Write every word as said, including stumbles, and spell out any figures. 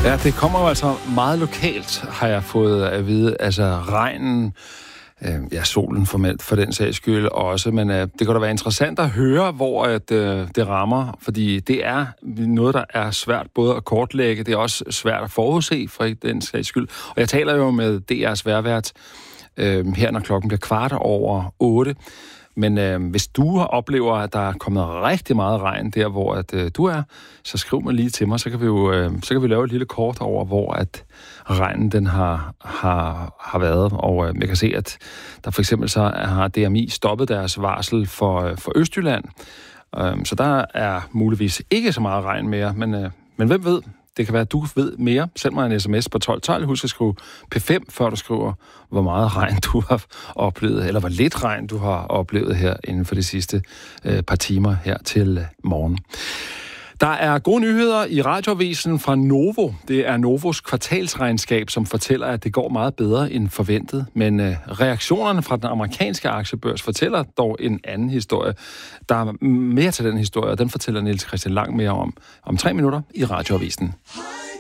Ja, det kommer jo altså meget lokalt, har jeg fået at vide. Altså regnen, øh, ja, solen for, for den sags skyld også, men øh, det kan da være interessant at høre, hvor at, øh, det rammer, fordi det er noget, der er svært både at kortlægge, det er også svært at forudse for den sags skyld. Og jeg taler jo med D R's vejrvært øh, her, når klokken bliver kvart over otte. Men øh, hvis du oplever, at der er kommet rigtig meget regn der, hvor at, øh, du er, så skriv mig lige til mig, så kan vi jo øh, så kan vi lave et lille kort over, hvor at regnen den har, har, har været. Og øh, jeg kan se, at der for eksempel så har D M I stoppet deres varsel for, øh, for Østjylland. Øh, så der er muligvis ikke så meget regn mere, men, øh, men hvem ved? Det kan være, at du ved mere. Send mig en sms på tolv tolv. Husk at skrive P fem, før du skriver, hvor meget regn du har oplevet, eller hvor lidt regn du har oplevet her inden for de sidste øh, par timer her til morgen. Der er gode nyheder i radioavisen fra Novo. Det er Novos kvartalsregnskab, som fortæller, at det går meget bedre end forventet. Men øh, reaktionerne fra den amerikanske aktiebørs fortæller dog en anden historie. Der er mere til den historie, og den fortæller Niels Christian Lang mere om om tre minutter i radioavisen.